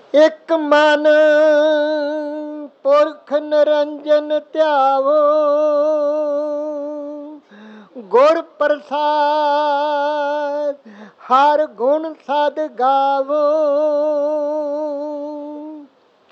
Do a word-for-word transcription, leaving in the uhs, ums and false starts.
ਇੱਕ ਮਨ ਪੁਰਖ ਨਿਰੰਜਨ ਧਿਆਵੋ, ਗੁਰ ਪ੍ਰਸਾਦ ਹਰ ਗੁਣ ਸਦ ਗਾਵੋ।